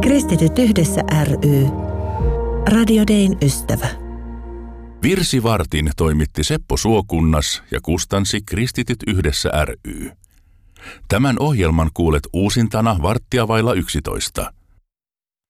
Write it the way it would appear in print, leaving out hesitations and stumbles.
Kristityt yhdessä ry. Radio Dayn ystävä. Virsivartin toimitti Seppo Suokunnas ja kustansi Kristityt yhdessä ry. Tämän ohjelman kuulet uusintana 11:15.